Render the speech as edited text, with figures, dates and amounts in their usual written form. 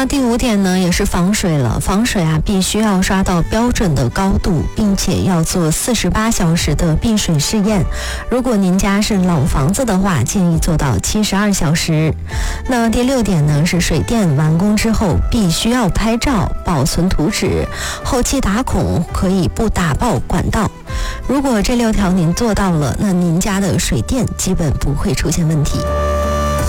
那第5点呢，也是防水了。防水啊，必须要刷到标准的高度，并且要做48小时的避水试验。如果您家是老房子的话，建议做到72小时。那第6点呢，是水电完工之后必须要拍照保存图纸，后期打孔可以不打爆管道。如果这6条您做到了，那您家的水电基本不会出现问题。